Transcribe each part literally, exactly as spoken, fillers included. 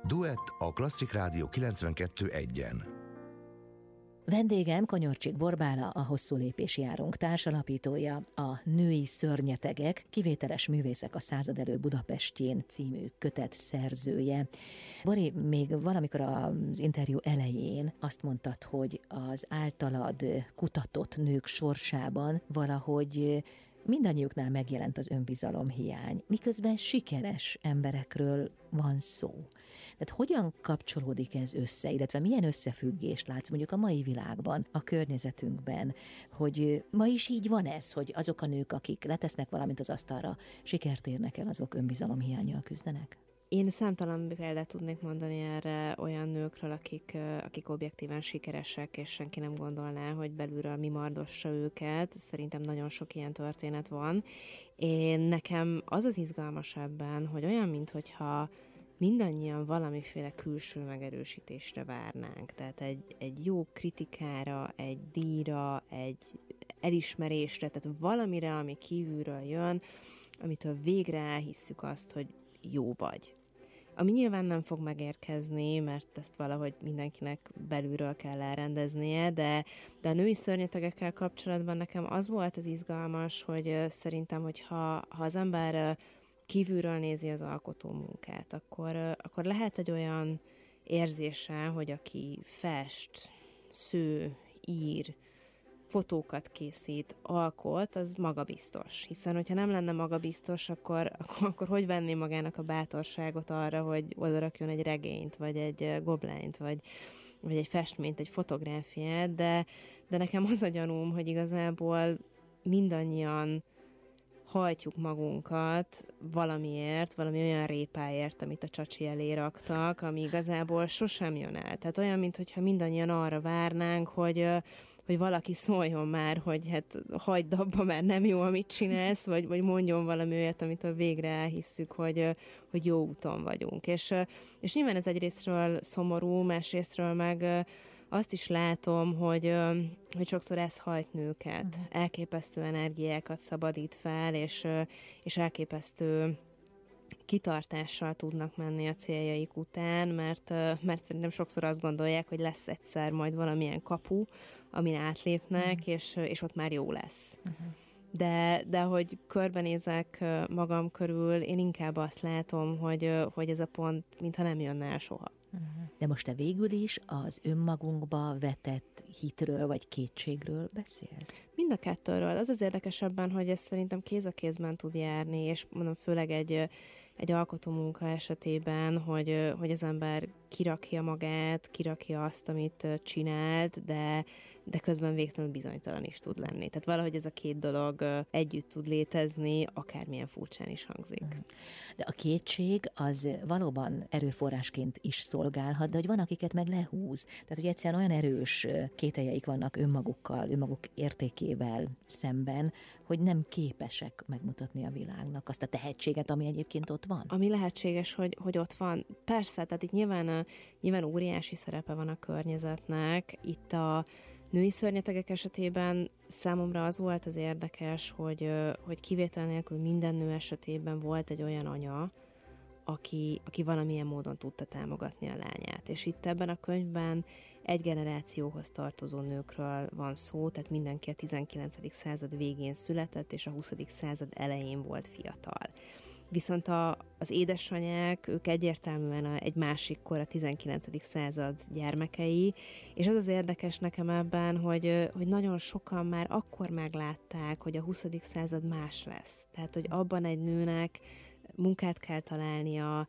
Duett a Klasszik Rádió kilencvenkettő egyen. Vendégem Kanyorcsik Borbála, a Hosszú lépés járunk társalapítója, a Női szörnyetegek, kivételes művészek a század elő Budapestjén című kötet szerzője. Bori, még valamikor az interjú elején azt mondtad, hogy az általad kutatott nők sorsában valahogy mindannyiuknál megjelent az önbizalomhiány, miközben sikeres emberekről van szó. Tehát hogyan kapcsolódik ez össze, illetve milyen összefüggést látsz mondjuk a mai világban, a környezetünkben, hogy ma is így van ez, hogy azok a nők, akik letesznek valamit az asztalra, sikert érnek el, azok önbizalomhiánnyal küzdenek? Én számtalan példát tudnék mondani erre olyan nőkről, akik, akik objektíven sikeresek, és senki nem gondolná, hogy belülről mi mardossa őket. Szerintem nagyon sok ilyen történet van. Én nekem az az izgalmas ebben, hogy olyan, minthogyha mindannyian valamiféle külső megerősítésre várnánk. Tehát egy, egy jó kritikára, egy díjra, egy elismerésre, tehát valamire, ami kívülről jön, amitől végre elhisszük azt, hogy jó vagy. Ami nyilván nem fog megérkezni, mert ezt valahogy mindenkinek belülről kell elrendeznie, de, de a női szörnyetegekkel kapcsolatban nekem az volt az izgalmas, hogy szerintem, hogyha ha az ember kívülről nézi az alkotó munkát, akkor, akkor lehet egy olyan érzése, hogy aki fest, sző, ír, fotókat készít, alkot, az magabiztos. Hiszen, hogyha nem lenne magabiztos, akkor, akkor, akkor hogy venné magának a bátorságot arra, hogy odarakjon egy regényt, vagy egy goblányt, vagy, vagy egy festményt, egy fotográfiát, de, de nekem az a gyanúm, hogy igazából mindannyian hajtjuk magunkat valamiért, valami olyan répáért, amit a csacsi elé raktak, ami igazából sosem jön el. Tehát olyan, mintha mindannyian arra várnánk, hogy, hogy valaki szóljon már, hogy hát hagyd abba, mert nem jó, amit csinálsz, vagy, vagy mondjon valami olyat, amitől végre elhisszük, hogy, hogy jó úton vagyunk. És, és nyilván ez egyrésztről szomorú, másrésztről meg azt is látom, hogy, hogy sokszor ez hajt nőket. Uh-huh. Elképesztő energiákat szabadít fel, és, és elképesztő kitartással tudnak menni a céljaik után, mert, mert szerintem sokszor azt gondolják, hogy lesz egyszer majd valamilyen kapu, amin átlépnek, uh-huh. és, és ott már jó lesz. Uh-huh. De, de hogy körbenézek magam körül, én inkább azt látom, hogy, hogy ez a pont mintha nem jönne el soha. De most te végül is az önmagunkba vetett hitről vagy kétségről beszélsz? Mind a kettőről. Az az érdekesebben, hogy ez szerintem kéz a kézben tud járni, és mondom, főleg egy, egy alkotó munka esetében, hogy, hogy az ember kirakja magát, kirakja azt, amit csinált, de, de közben végtelenül bizonytalan is tud lenni. Tehát valahogy ez a két dolog együtt tud létezni, akármilyen furcsán is hangzik. De a kétség az valóban erőforrásként is szolgálhat, de hogy van, akiket meg lehúz. Tehát, hogy egyszerűen olyan erős kételjeik vannak önmagukkal, önmaguk értékével szemben, hogy nem képesek megmutatni a világnak azt a tehetséget, ami egyébként ott van. Ami lehetséges, hogy, hogy ott van. Persze, tehát itt nyilván, nyilván óriási szerepe van a környezetnek. Itt a női szörnyetegek esetében számomra az volt az érdekes, hogy, hogy kivétel nélkül minden nő esetében volt egy olyan anya, aki, aki valamilyen módon tudta támogatni a lányát. És itt ebben a könyvben egy generációhoz tartozó nőkről van szó, tehát mindenki a tizenkilencedik század végén született, és a huszadik század elején volt fiatal. Viszont a, az édesanyák, ők egyértelműen a, egy másik kor, a tizenkilencedik század gyermekei, és az az érdekes nekem ebben, hogy, hogy nagyon sokan már akkor meglátták, hogy a huszadik század más lesz. Tehát, hogy abban egy nőnek munkát kell találnia,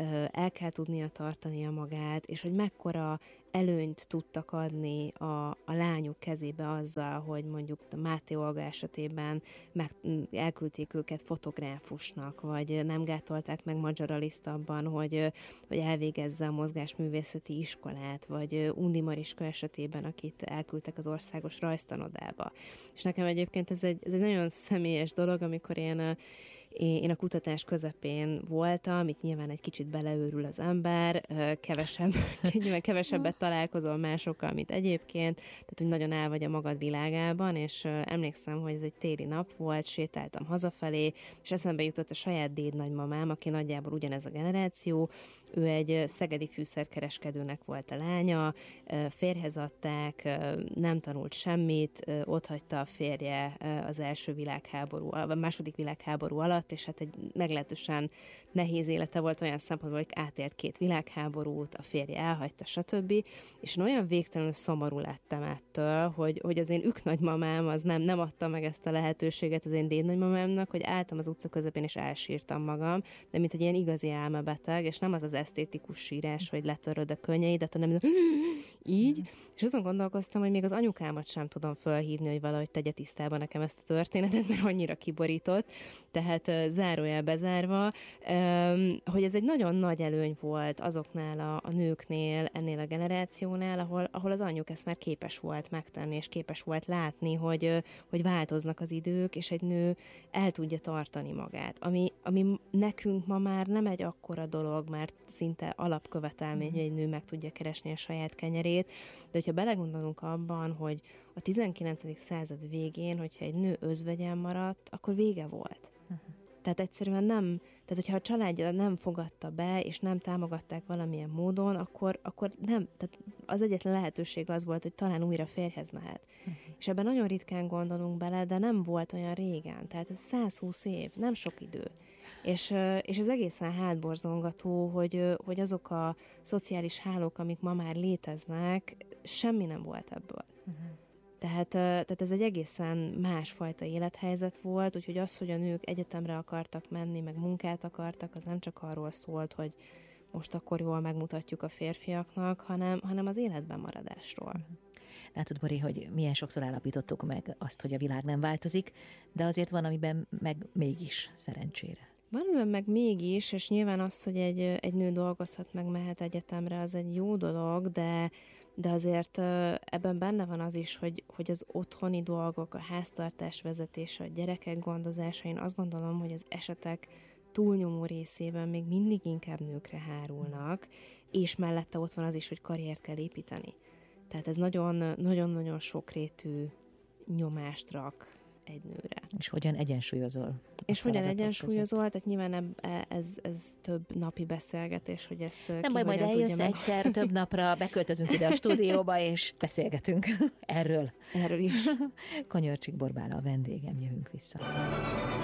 el kell tudnia tartania magát, és hogy mekkora előnyt tudtak adni a, a lányok kezébe azzal, hogy mondjuk a Máté Olga esetében meg, elküldték őket fotográfusnak, vagy nem gátolták meg Magyar Aliszt abban, hogy, hogy elvégezze a mozgásművészeti iskolát, vagy Undi Mariska esetében, akit elküldtek az országos rajztanodába. És nekem egyébként ez egy, ez egy nagyon személyes dolog, amikor én Én a kutatás közepén voltam, itt nyilván egy kicsit beleőrül az ember, kevesebb, nyilván kevesebbet találkozol másokkal, mint egyébként, tehát hogy nagyon el vagy a magad világában, és emlékszem, hogy ez egy téli nap volt, sétáltam hazafelé, és eszembe jutott a saját dédnagymamám, aki nagyjából ugyanez a generáció. Ő egy szegedi fűszerkereskedőnek volt a lánya, férjhez adták, nem tanult semmit, otthagyta a férje az első világháború, a második világháború alatt, és hát egy meglehetősen nehéz élete volt olyan szempontból, hogy átélt két világháborút, a férje elhagyta, stb. És olyan végtelenül szomorú lettem ettől, hogy, hogy az én üknagymamám az nem, nem adta meg ezt a lehetőséget az én dédnagymamámnak, hogy álltam az utca közepén és elsírtam magam, de mint egy ilyen igazi álmebeteg, és nem az az esztétikus sírás, hogy letöröd a könnyeidet, hanem így, és azon gondolkoztam, hogy még az anyukámat sem tudom felhívni, hogy valahogy tegye tisztában nekem ezt a történetet, mert annyira kiborított, tehát zárójel bezárva, hogy ez egy nagyon nagy előny volt azoknál a, a nőknél, ennél a generációnál, ahol, ahol az anyjuk ezt már képes volt megtenni, és képes volt látni, hogy, hogy változnak az idők, és egy nő el tudja tartani magát. Ami, ami nekünk ma már nem egy akkora dolog, mert szinte alapkövetelmény, hogy egy nő meg tudja keresni a saját kenyerét, de hogyha belegondolunk abban, hogy a tizenkilencedik század végén, hogyha egy nő özvegyen maradt, akkor vége volt. Uh-huh. Tehát egyszerűen nem, tehát hogyha a családja nem fogadta be, és nem támogatták valamilyen módon, akkor, akkor nem, tehát az egyetlen lehetőség az volt, hogy talán újra férjhez mehet. Uh-huh. És ebben nagyon ritkán gondolunk bele, de nem volt olyan régen, tehát ez százhúsz év, nem sok idő. És, és ez egészen hátborzongató, hogy, hogy azok a szociális hálók, amik ma már léteznek, semmi nem volt ebből. Uh-huh. Tehát, tehát ez egy egészen másfajta élethelyzet volt, úgyhogy az, hogy a nők egyetemre akartak menni, meg munkát akartak, az nem csak arról szólt, hogy most akkor jól megmutatjuk a férfiaknak, hanem, hanem az életben maradásról. Uh-huh. Látod, Bori, hogy milyen sokszor állapítottuk meg azt, hogy a világ nem változik, de azért van, amiben meg mégis szerencsére. Valamiben meg mégis, és nyilván az, hogy egy, egy nő dolgozhat, meg mehet egyetemre, az egy jó dolog, de, de azért ebben benne van az is, hogy, hogy az otthoni dolgok, a háztartás vezetése, a gyerekek gondozása, én azt gondolom, hogy az esetek túlnyomó részében még mindig inkább nőkre hárulnak, és mellette ott van az is, hogy karriert kell építeni. Tehát ez nagyon-nagyon sokrétű nyomást rak egy nőre. És hogyan egyensúlyozol? És hogyan egyensúlyozol, tehát nyilván ez, ez több napi beszélgetés, hogy ezt nem ki baj, majd eljössz egyszer több napra, beköltözünk ide a stúdióba, és beszélgetünk erről. Erről is. Konyörcsik Borbála a vendégem, jövünk vissza.